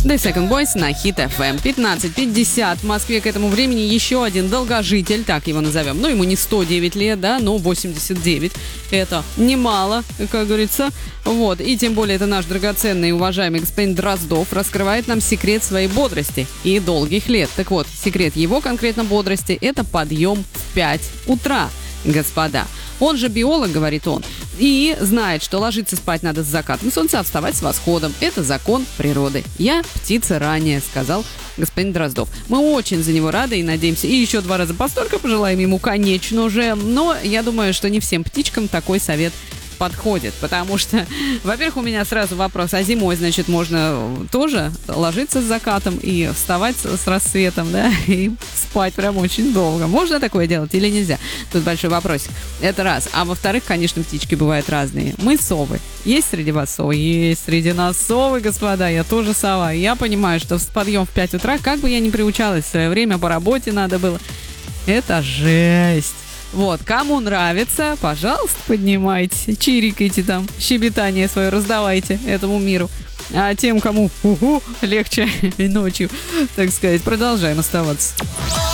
The Second Voice на Hit FM. 15:50 в Москве к этому времени еще один долгожитель, так его назовем. Ну, ему не 109 лет, да, но 89. Это немало, как говорится. Вот. И тем более это наш драгоценный и уважаемый господин Дроздов раскрывает нам секрет своей бодрости и долгих лет. Так вот, секрет его конкретно бодрости – это подъем в 5 утра, господа. Он же биолог, говорит он, и знает, что ложиться спать надо с закатом солнца, а вставать с восходом. Это закон природы. Я птица ранее, сказал господин Дроздов. Мы очень за него рады и надеемся. И еще 2 раза постолько пожелаем ему, конечно уже. Но я думаю, что не всем птичкам такой совет подходит, потому что, во-первых, у меня сразу вопрос, а зимой, значит, можно тоже ложиться с закатом и вставать с рассветом, да, и спать прям очень долго. Можно такое делать или нельзя? Тут большой вопросик. Это раз. А во-вторых, конечно, птички бывают разные. Мы совы. Есть среди вас совы? Есть среди нас совы, господа. Я тоже сова. И я понимаю, что подъем в 5 утра, как бы я ни приучалась в свое время, по работе надо было. Это жесть. Вот, кому нравится, пожалуйста, поднимайте, чирикайте там, щебетание свое раздавайте этому миру. А тем, кому легче ночью, так сказать, продолжаем оставаться.